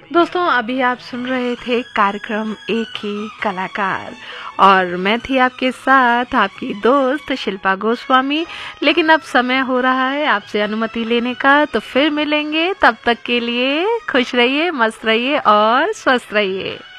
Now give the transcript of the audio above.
दोस्तों अभी आप सुन रहे थे कार्यक्रम एक ही कलाकार और मैं थी आपके साथ आपकी दोस्त शिल्पा गोस्वामी। लेकिन अब समय हो रहा है आपसे अनुमति लेने का, तो फिर मिलेंगे। तब तक के लिए खुश रहिए, मस्त रहिए और स्वस्थ रहिए।